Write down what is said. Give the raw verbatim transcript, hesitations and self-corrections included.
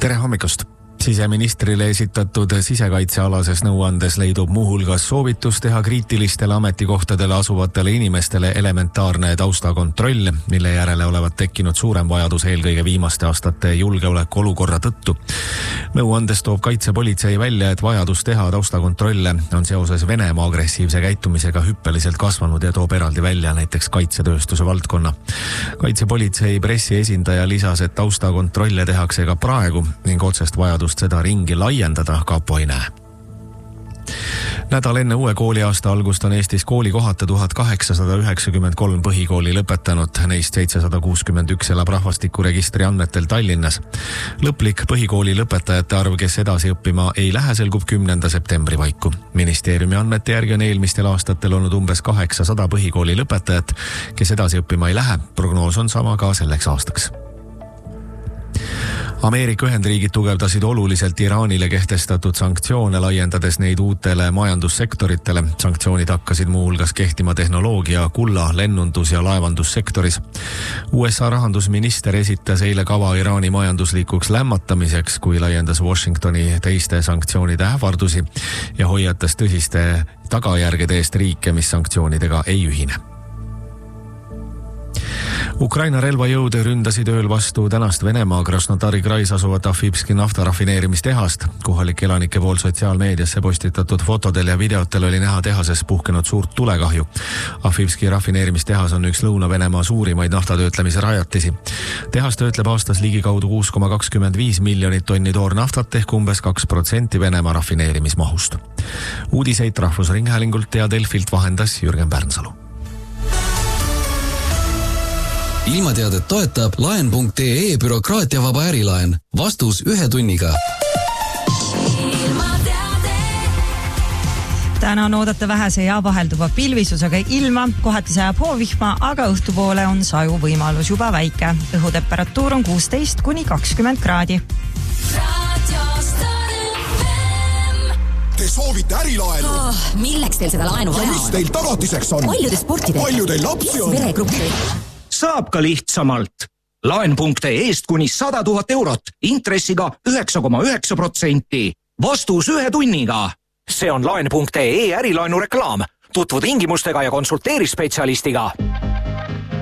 Tere hommikust! Siseministrile esitatud sisekaitsealases nõuandes leidub muuhulgas soovitus teha kriitilistele ametikohtadele asuvatele inimestele elementaarne taustakontroll, mille järele olevat tekkinud suurem vajadus eelkõige viimaste aastate julgeoleku olukorra tõttu. Nõuandes toob kaitsepolitsei välja, et vajadus teha taustakontrolle on seoses Venemaa agressiivse käitumisega hüppeliselt kasvanud ja toob eraldi välja näiteks kaitsetööstuse valdkonna. Kaitsepolitsei pressiesindaja lisas, et taustakontrolle tehakse ka praegu ning otsest vajadust seda ringi laiendada kapo ei näe. Nädal enne uue kooliaasta algust on Eestis koolikohata tuhat kaheksasada üheksakümmend kolm põhikooli lõpetanud, neist seitsesada kuuskümmend üks elab rahvastikuregistri andmetel Tallinnas. Lõplik põhikooli lõpetajate arv, kes edasi õppima ei lähe, selgub kümnenda septembri paiku. Ministeeriumi andmete järgi on eelmistel aastatel olnud umbes kaheksasada põhikooli lõpetajat, kes edasi õppima ei lähe. Prognoos on sama ka selleks aastaks. Ameerika Ühendriigid tugevdasid oluliselt Iraanile kehtestatud sanktsioone, laiendades neid uutele majandussektoritele. Sanktsioonid hakkasid muuhulgas kehtima tehnoloogia, kulla, lennundus ja laevandussektoris. U S A rahandusminister esitas eile kava Iraani majanduslikuks lämmatamiseks, kui laiendas Washingtoni teiste sanktsioonide ähvardusi ja hoiatas tõsiste tagajärgede eest riike, mis sanktsioonidega ei ühine. Ukraina relvajõud ründasid ööl vastu tänast Venemaa Krasnodari krais asuvat Afipski naftarafineerimistehast. Kohalik elanike pool sotsiaalmeediasse postitatud fotodel ja videotel oli näha tehases puhkenud suurt tulekahju. Afipski rafineerimistehas on üks Lõuna-Venemaa suurimaid naftatöötlemise rajatisi. Tehas töötleb aastas ligikaudu kuus koma kakskümmend viis miljonit tonni toornaftat ehk umbes kaks protsenti Venemaa rafineerimismahust. Uudiseid Rahvusringhäälingult ja Delfilt vahendas Jürgen Pärnsalu. Ilmateadet toetab laen punkt ee bürokraatiavaba ärilaen. Vastus ühe tunniga. Täna on oodata vähese ja vahelduva pilvisusega ilma, kohati sajab hoovihma, aga õhtupoole on saju võimalus juba väike. Õhutemperatuur on kuusteist kuni kakskümmend kraadi. Te soovite ärilaenu? Oh, milleks teil seda laenu vaja on? Ja mis teil tagatiseks on? Palju te sporti teete? Palju teil lapsi on? Veregruppi? Saab ka lihtsamalt. Laen punkt ee eest kuni sada tuhat eurot, intressiga üheksa koma üheksa protsenti. Vastus ühe tunniga. See on laen punkt ee ärilaenu reklaam. Tutvu tingimustega ja konsulteeri spetsialistiga.